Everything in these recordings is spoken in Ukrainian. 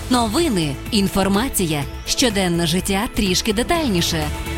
Новини, інформація, щоденне життя трішки детальніше.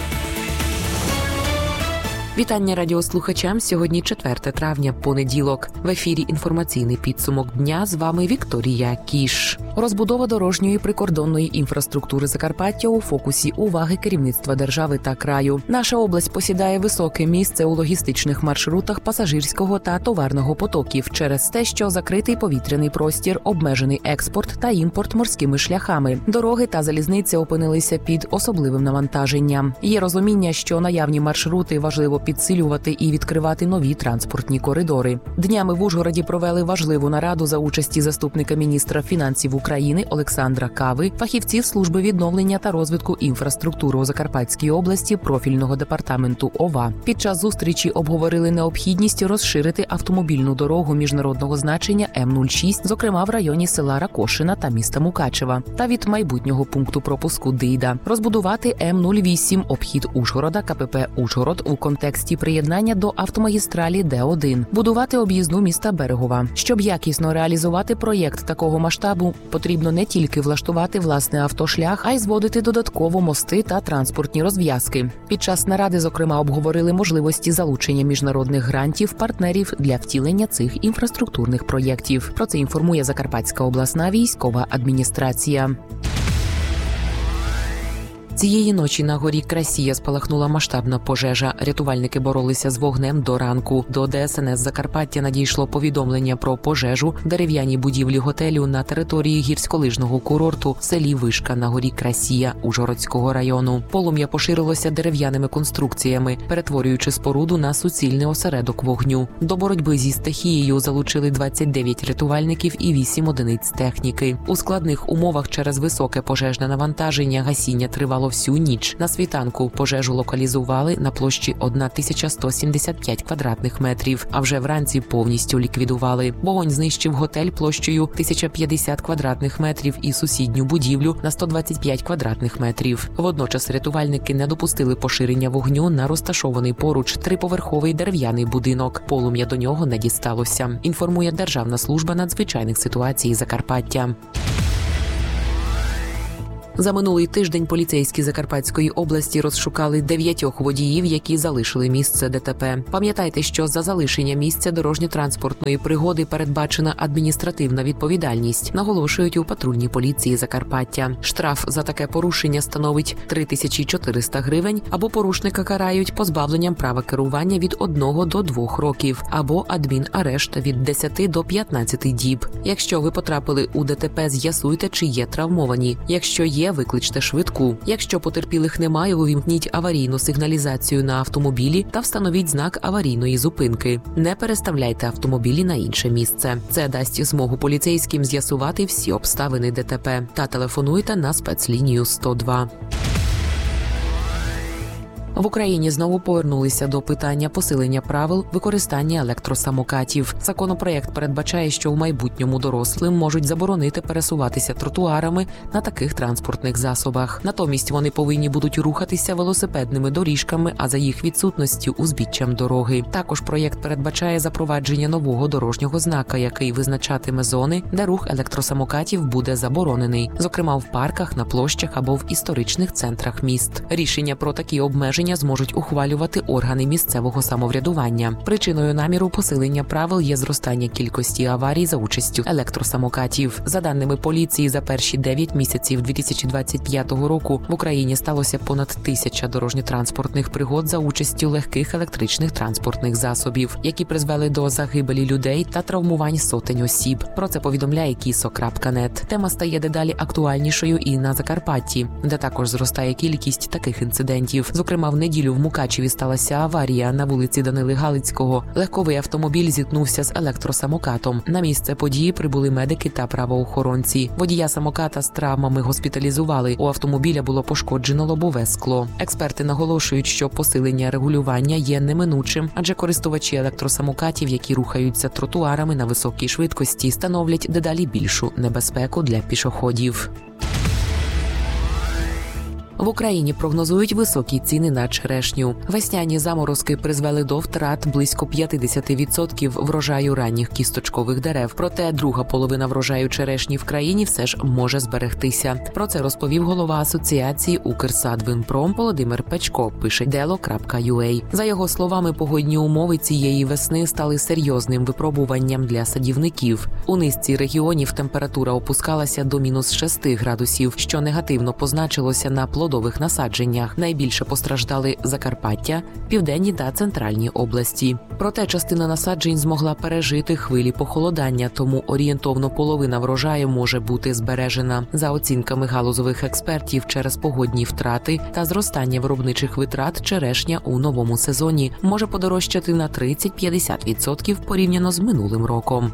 Вітання радіослухачам. Сьогодні 4 травня, понеділок. В ефірі інформаційний підсумок дня. З вами Вікторія Кіш. Розбудова дорожньої прикордонної інфраструктури Закарпаття у фокусі уваги керівництва держави та краю. Наша область посідає високе місце у логістичних маршрутах пасажирського та товарного потоків через те, що закритий повітряний простір, обмежений експорт та імпорт морськими шляхами. Дороги та залізниця опинилися під особливим навантаженням. Є розуміння, що наявні маршрути важливо підсилювати і відкривати нові транспортні коридори. Днями в Ужгороді провели важливу нараду за участі заступника міністра фінансів України Олександра Кави, фахівців служби відновлення та розвитку інфраструктури у Закарпатській області профільного департаменту ОВА. Під час зустрічі обговорили необхідність розширити автомобільну дорогу міжнародного значення М-06, зокрема в районі села Ракошина та міста Мукачева, та від майбутнього пункту пропуску Дийда. Розбудувати М-08 обхід Ужгорода КПП «Ужгород» у контексті приєднання до автомагістралі Д1. Будувати об'їзну міста Берегова. Щоб якісно реалізувати проєкт такого масштабу, потрібно не тільки влаштувати власний автошлях, а й зводити додатково мости та транспортні розв'язки. Під час наради, зокрема, обговорили можливості залучення міжнародних грантів, партнерів для втілення цих інфраструктурних проєктів. Про це інформує Закарпатська обласна військова адміністрація. Цієї ночі на горі Красія спалахнула масштабна пожежа. Рятувальники боролися з вогнем до ранку. До ДСНС Закарпаття надійшло повідомлення про пожежу в дерев'яній будівлі готелю на території гірськолижного курорту в селі Вишка на горі Красія Ужгородського району. Полум'я поширилося дерев'яними конструкціями, перетворюючи споруду на суцільний осередок вогню. До боротьби зі стихією залучили 29 рятувальників і 8 одиниць техніки. У складних умовах через високе пожежне навантаження гасіння тривало всю ніч. На світанку пожежу локалізували на площі 1175 квадратних метрів, а вже вранці повністю ліквідували. Вогонь знищив готель площею 1050 квадратних метрів і сусідню будівлю на 125 квадратних метрів. Водночас рятувальники не допустили поширення вогню на розташований поруч триповерховий дерев'яний будинок. Полум'я до нього не дісталося, інформує Державна служба надзвичайних ситуацій Закарпаття. За минулий тиждень поліцейські Закарпатської області розшукали 9 водіїв, які залишили місце ДТП. Пам'ятайте, що за залишення місця дорожньо-транспортної пригоди передбачена адміністративна відповідальність, наголошують у патрульній поліції Закарпаття. Штраф за таке порушення становить 3400 гривень, або порушника карають позбавленням права керування від 1 до 2 років, або адмінарешт від 10 до 15 діб. Якщо ви потрапили у ДТП, з'ясуйте, чи є травмовані. Якщо є, викличте швидку. Якщо потерпілих немає, увімкніть аварійну сигналізацію на автомобілі та встановіть знак аварійної зупинки. Не переставляйте автомобілі на інше місце. Це дасть змогу поліцейським з'ясувати всі обставини ДТП. Та телефонуйте на спецлінію 102. В Україні знову повернулися до питання посилення правил використання електросамокатів. Законопроєкт передбачає, що в майбутньому дорослим можуть заборонити пересуватися тротуарами на таких транспортних засобах. Натомість вони повинні будуть рухатися велосипедними доріжками, а за їх відсутності – узбіччям дороги. Також проєкт передбачає запровадження нового дорожнього знака, який визначатиме зони, де рух електросамокатів буде заборонений. Зокрема, в парках, на площах або в історичних центрах міст. Рішення про такі обмеження зможуть ухвалювати органи місцевого самоврядування. Причиною наміру посилення правил є зростання кількості аварій за участю електросамокатів. За даними поліції, за перші 9 місяців 2025 року в Україні сталося понад 1000 дорожньо-транспортних пригод за участю легких електричних транспортних засобів, які призвели до загибелі людей та травмувань сотень осіб. Про це повідомляє kiso.net. Тема стає дедалі актуальнішою і на Закарпатті, де також зростає кількість таких інцидентів. Зокрема, в неділю в Мукачеві сталася аварія на вулиці Данили Галицького. Легковий автомобіль зіткнувся з електросамокатом. На місце події прибули медики та правоохоронці. Водія самоката з травмами госпіталізували. У автомобіля було пошкоджено лобове скло. Експерти наголошують, що посилення регулювання є неминучим, адже користувачі електросамокатів, які рухаються тротуарами на високій швидкості, становлять дедалі більшу небезпеку для пішоходів. В Україні прогнозують високі ціни на черешню. Весняні заморозки призвели до втрат близько 50% врожаю ранніх кісточкових дерев. Проте друга половина врожаю черешні в країні все ж може зберегтися. Про це розповів голова асоціації «Укрсадвинпром» Володимир Печко, пише delo.ua. За його словами, погодні умови цієї весни стали серйозним випробуванням для садівників. У низці регіонів температура опускалася до мінус 6 градусів, що негативно позначилося на плодових насадженнях. Найбільше постраждали Закарпаття, південні та центральні області. Проте частина насаджень змогла пережити хвилі похолодання, тому орієнтовно половина врожаю може бути збережена. За оцінками галузових експертів, через погодні втрати та зростання виробничих витрат черешня у новому сезоні може подорожчати на 30-50% порівняно з минулим роком.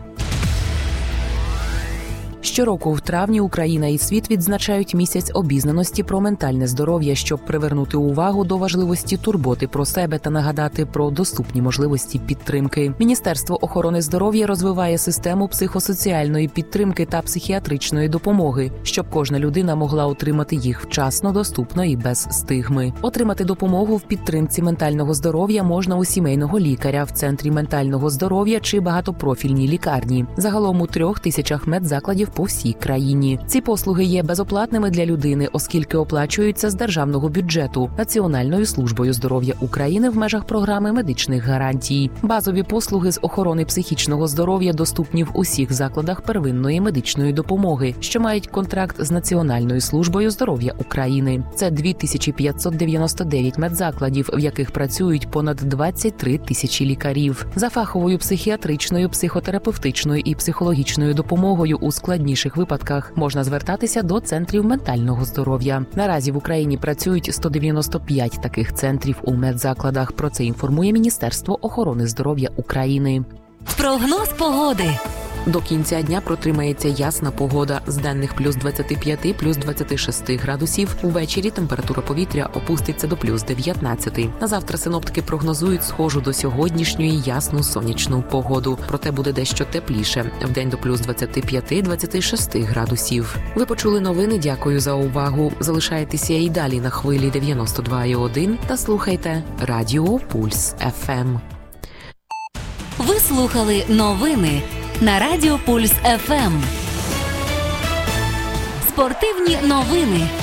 Щороку в травні Україна і світ відзначають місяць обізнаності про ментальне здоров'я, щоб привернути увагу до важливості турботи про себе та нагадати про доступні можливості підтримки. Міністерство охорони здоров'я розвиває систему психосоціальної підтримки та психіатричної допомоги, щоб кожна людина могла отримати їх вчасно, доступно і без стигми. Отримати допомогу в підтримці ментального здоров'я можна у сімейного лікаря, в центрі ментального здоров'я чи багатопрофільній лікарні. Загалом у 3000 медзакладів по всій країні. Ці послуги є безоплатними для людини, оскільки оплачуються з державного бюджету Національною службою здоров'я України в межах програми медичних гарантій. Базові послуги з охорони психічного здоров'я доступні в усіх закладах первинної медичної допомоги, що мають контракт з Національною службою здоров'я України. Це 2599 медзакладів, в яких працюють понад 23 тисячі лікарів. За фаховою психіатричною, психотерапевтичною і психологічною допомогою у складніших випадках можна звертатися до центрів ментального здоров'я. Наразі в Україні працюють 195 таких центрів у медзакладах. Про це інформує Міністерство охорони здоров'я України. Прогноз погоди. До кінця дня протримається ясна погода. З денних плюс 25, плюс 26 градусів. Увечері температура повітря опуститься до плюс 19. На завтра синоптики прогнозують схожу до сьогоднішньої ясну сонячну погоду. Проте буде дещо тепліше. Вдень до плюс 25-26 градусів. Ви почули новини. Дякую за увагу. Залишайтеся і далі на хвилі 92,1 та слухайте Радіо Пульс ФМ. Ви слухали новини на Радіо Пульс ФМ. Спортивні новини.